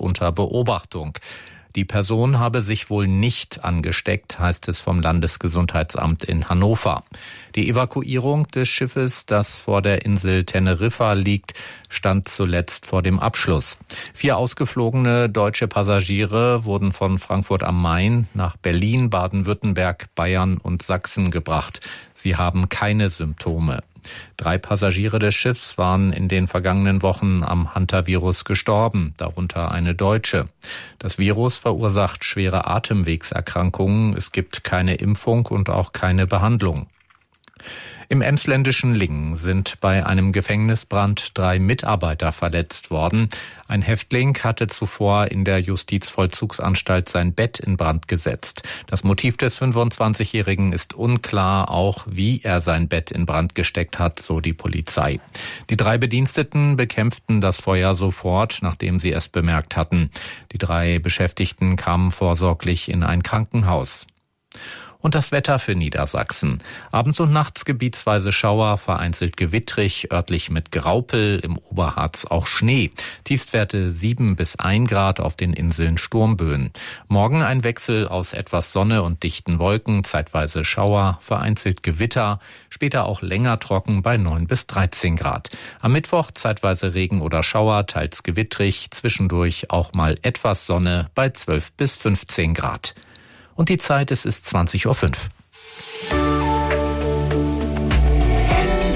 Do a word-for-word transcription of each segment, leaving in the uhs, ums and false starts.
unter Beobachtung. Die Person habe sich wohl nicht angesteckt, heißt es vom Landesgesundheitsamt in Hannover. Die Evakuierung des Schiffes, das vor der Insel Teneriffa liegt, stand zuletzt vor dem Abschluss. Vier ausgeflogene deutsche Passagiere wurden von Frankfurt am Main nach Berlin, Baden-Württemberg, Bayern und Sachsen gebracht. Sie haben keine Symptome. Drei Passagiere des Schiffs waren in den vergangenen Wochen am Hantavirus gestorben, darunter eine Deutsche. Das Virus verursacht schwere Atemwegserkrankungen. Es gibt keine Impfung und auch keine Behandlung. Im emsländischen Lingen sind bei einem Gefängnisbrand drei Mitarbeiter verletzt worden. Ein Häftling hatte zuvor in der Justizvollzugsanstalt sein Bett in Brand gesetzt. Das Motiv des fünfundzwanzigjährigen ist unklar, auch wie er sein Bett in Brand gesteckt hat, so die Polizei. Die drei Bediensteten bekämpften das Feuer sofort, nachdem sie es bemerkt hatten. Die drei Beschäftigten kamen vorsorglich in ein Krankenhaus. Und das Wetter für Niedersachsen. Abends und nachts gebietsweise Schauer, vereinzelt gewittrig, örtlich mit Graupel, im Oberharz auch Schnee. Tiefstwerte sieben bis ein Grad, auf den Inseln Sturmböen. Morgen ein Wechsel aus etwas Sonne und dichten Wolken, zeitweise Schauer, vereinzelt Gewitter, später auch länger trocken bei neun bis dreizehn Grad. Am Mittwoch zeitweise Regen oder Schauer, teils gewittrig, zwischendurch auch mal etwas Sonne bei zwölf bis fünfzehn Grad. Und die Zeit, es ist zwanzig Uhr fünf.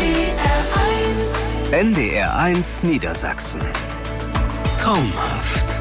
N D R eins Niedersachsen. Traumhaft.